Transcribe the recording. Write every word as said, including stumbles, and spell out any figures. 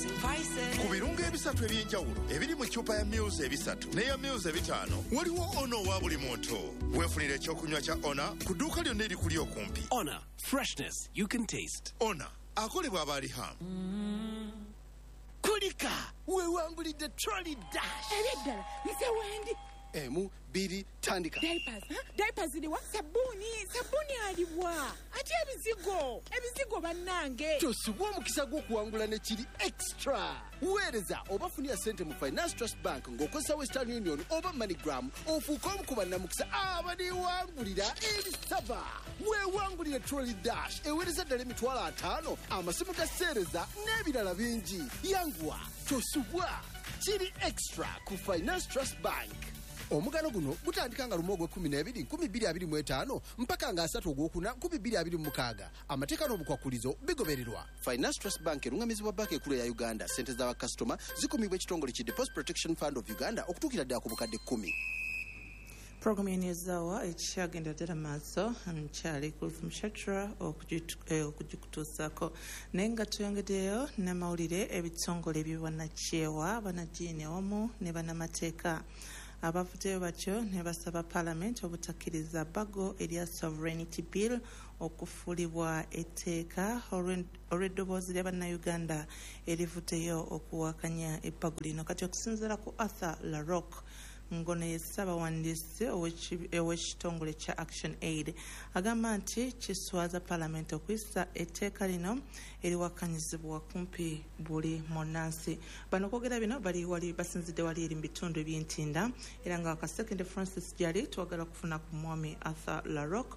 ku birungo ebisatu ebyenjawulo ebiri mu ccupa ya Muse ebisatu n'eya Muse ebitaano waliwo ono wa buli muntu. Weefunira ekyokunywa kya Ona ku dduuka lyonna erikuli okumpi. Ona, freshness you can taste. Ona akolebwa Abaliham. Mm. Kulika wewambulidde trolley dash. Ebiddala nze wendi. Emu biri tandika. Diapers, huh? Diapers iliwa sabuni, sabuni aliwa. Ati ebizigo, ebizigo bannange. Tosubwa omukisa gw'okuwangula ne kiri extra. Weereza obafunira ssente mu Finance Trust Bank ng'okozesa Western Union oba MoneyGram ofuuka omu ku bannamukisa abaliwangulira ebisaba. Weewangulire trolley dash eweereza ddala emitwalo ataano amasimu ga sseereza n'ebirala bingi. Yanguwa tosubwa kiri extra ku Finance Trust Bank. Omugano guno gutandika nga lumu ogw'ekkumi n'ebiri nkumi bbiri abiri mu etaano mpaka nga asatu ogwokuna nkumi bbiri abiri mu mukaaga. Amateeka n'obukwakulizo bigobererwa. Finance Trust Bank erungamizibwa banka ekkulu ya Uganda. Ssente z'abakasitoma zikumibwa ekitongole ki Deposit Protection Fund of Uganda okutuukira ddala ku bukadde kkumi. Programu y'enyezawa ekyagenda ddala maaso nkyali Kulfu Mshatra okugikutuusaako naye nga tuyongeddeyo n'amawulire ebitongole by'obwannakyewa bannaddiini awamu ne bannamateeka. Abavuddeyo batyo ne basaba Parliament obutakkiriza bbago erya Sovereignty Bill okufuulibwa etteeka olw'eddoboozi lya bannayuganda erivuddeyo okuwakanya ebbago lino. Kati okusinziira ku Arthur LaRoque ngono ye ssaabawandiisi ow'ekitongole kya Action Aid agamba nti kiswaza Parliament okuyisa etteeka lino eriwakanyizibwa kumpi buli munnansi. Bano kwogera bino bali wali basinzidde wali eri mu bitundu eby'entinda era nga wakasekende Francis Jali twagala kufuna ku mwami Arthur LaRoque